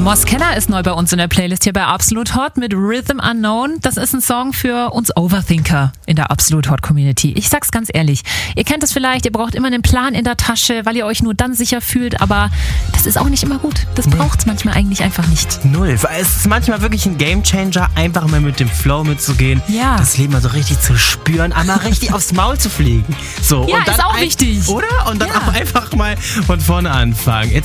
Moss Keller ist neu bei uns in der Playlist hier bei Absolut Hot mit Rhythm Unknown. Das ist ein Song für uns Overthinker in der Absolut Hot Community. Ich sag's ganz ehrlich, ihr kennt es vielleicht, ihr braucht immer einen Plan in der Tasche, weil ihr euch nur dann sicher fühlt, aber das ist auch nicht immer gut. Das braucht's manchmal eigentlich einfach nicht. Null. Es ist manchmal wirklich ein Gamechanger, einfach mal mit dem Flow mitzugehen, das Leben mal so richtig zu spüren, einmal richtig aufs Maul zu fliegen. So, Ja, und dann ist auch wichtig. Oder? Und dann auch einfach mal von vorne anfangen. Jetzt